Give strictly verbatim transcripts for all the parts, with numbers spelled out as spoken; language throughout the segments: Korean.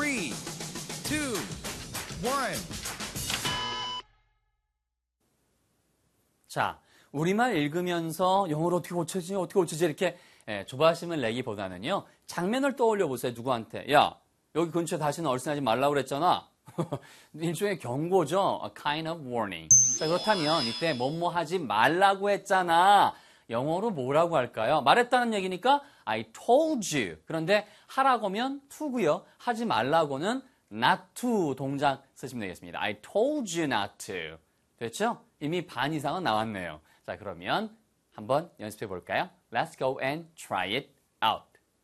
three, two, one. 자, 우리말 읽으면서 영어로 어떻게 고쳐지지, 어떻게 고쳐지지 이렇게 예, 조바심을 내기보다는요. 장면을 떠올려 보세요. 누구한테. 야, 여기 근처에 다시는 얼씬하지 말라고 그랬잖아. 일종의 경고죠. A kind of warning. 자, 그렇다면 이때 뭐뭐 하지 말라고 했잖아. 영어로 뭐라고 할까요? 말했다는 얘기니까 I told you. 그런데 하라고면 to고요. 하지 말라고는 not to 동작 쓰시면 되겠습니다. I told you not to. 됐죠? 이미 반 이상은 나왔네요. 자, 그러면 한번 연습해 볼까요? Let's go and try it out.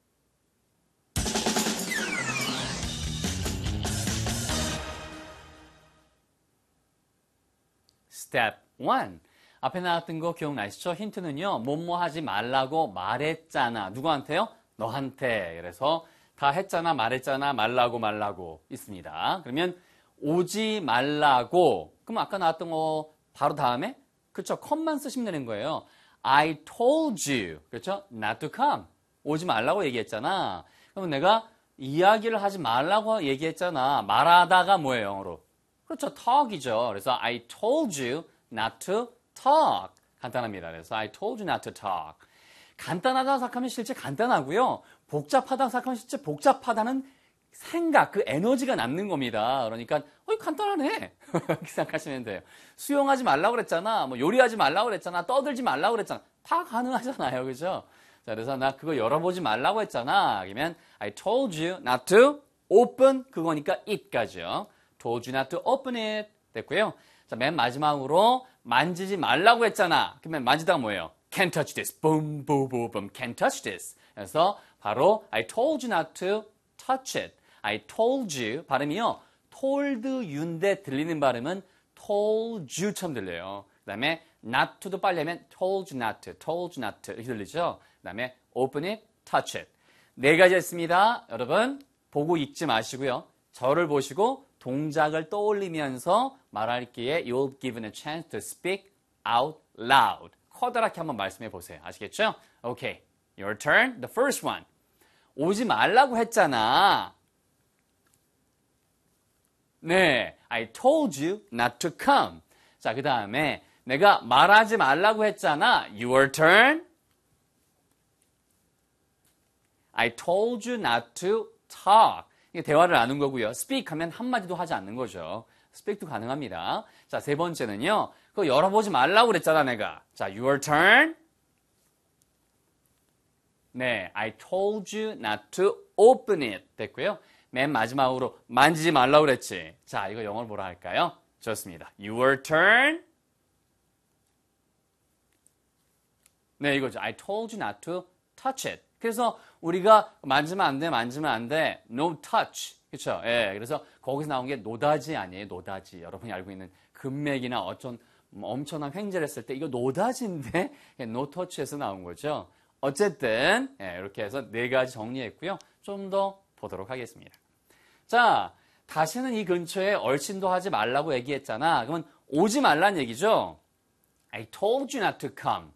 Step one. 앞에 나왔던 거 기억나시죠? 힌트는요. 뭐뭐 하지 말라고 말했잖아. 누구한테요? 너한테. 그래서 다 했잖아, 말했잖아, 말라고 말라고 있습니다. 그러면 오지 말라고. 그럼 아까 나왔던 거 바로 다음에 그렇죠? come만 쓰시면 되는 거예요. I told you. 그렇죠? Not to come. 오지 말라고 얘기했잖아. 그럼 내가 이야기를 하지 말라고 얘기했잖아. 말하다가 뭐예요, 영어로? 그렇죠. talk이죠. 그래서 I told you not to talk. 간단합니다. 그래서 I told you not to talk. 간단하다고 생각하면 실제 간단하고요. 복잡하다고 생각하면 실제 복잡하다는 생각, 그 에너지가 남는 겁니다. 그러니까 어, 간단하네. 이렇게 생각하시면 돼요. 수영하지 말라고 그랬잖아. 뭐 요리하지 말라고 그랬잖아. 떠들지 말라고 그랬잖아. 다 가능하잖아요. 그죠? 자, 그래서 나 그거 열어보지 말라고 했잖아. 그러면 I told you not to open 그거니까 it까지요. told you not to open it 됐고요. 자, 맨 마지막으로 만지지 말라고 했잖아. 그러면 만지다가 뭐예요? Can't touch this. boom, boom, boom, boom. Can't touch this. 그래서 바로 I told you not to touch it. I told you 발음이요. told you인데 들리는 발음은 told you처럼 들려요. 그 다음에 not to도 빨리 하면 told you not to, told you not to 이렇게 들리죠. 그 다음에 open it, touch it. 네 가지 했습니다. 여러분 보고 읽지 마시고요. 저를 보시고 동작을 떠올리면서 말할 기회에 you'll given a chance to speak out loud. 커다랗게 한번 말씀해 보세요. 아시겠죠? Okay, your turn. The first one. 오지 말라고 했잖아. 네, I told you not to come. 자, 그 다음에 내가 말하지 말라고 했잖아. Your turn. I told you not to talk. 이게 대화를 나눈 거고요. speak 하면 한마디도 하지 않는 거죠. speak도 가능합니다. 자, 세 번째는요. 그거 열어보지 말라고 그랬잖아, 내가. 자, your turn. 네, I told you not to open it. 됐고요. 맨 마지막으로 만지지 말라고 그랬지. 자, 이거 영어로 뭐라 할까요? 좋습니다. Your turn. 네, 이거죠. I told you not to touch it. 그래서 우리가 만지면 안 돼, 만지면 안 돼. No touch. 그렇죠? 예, 그래서 거기서 나온 게 노다지 아니에요, 노다지. 여러분이 알고 있는 금맥이나 어떤 엄청난 횡재를 했을 때 이거 노다지인데 no touch에서 나온 거죠. 어쨌든 예, 이렇게 해서 네 가지 정리했고요. 좀 더 보도록 하겠습니다. 자, 다시는 이 근처에 얼씬도 하지 말라고 얘기했잖아. 그러면 오지 말란 얘기죠. I told you not to come.